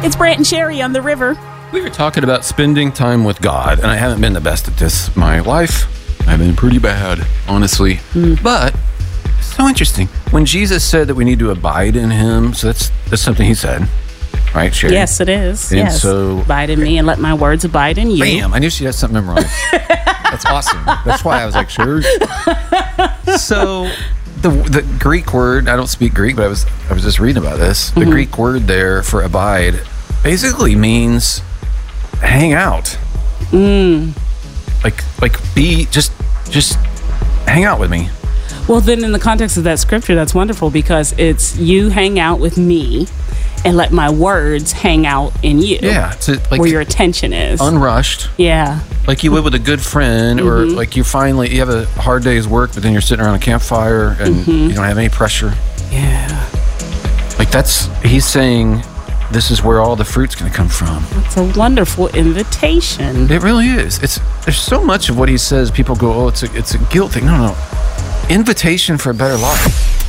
It's Brant and Sherry on the river. We were talking about spending time with God, and I haven't been the best at this my life. I've been pretty bad, honestly. But it's so interesting. When Jesus said that we need to abide in him, so that's something he said, right, Sherry? Yes, it is. And yes. so, abide in me and let my words abide in you. Bam! I knew she had something memorized. That's awesome. That's why I was like, sure. So the Greek word, I don't speak Greek, but I was just reading about this. The Greek word there for abide basically means hang out. Like be just hang out with me. Well, then in the context of that scripture, that's wonderful because it's you hang out with me and let my words hang out in you. Yeah, to, like, where your attention is. Unrushed. Yeah. Like you would with a good friend, or like you have a hard day's work, but then you're sitting around a campfire and you don't have any pressure. Yeah. Like he's saying, this is where all the fruit's going to come from. It's a wonderful invitation. It really is. There's so much of what he says. People go, oh, it's a guilt thing. No. Invitation for a better life.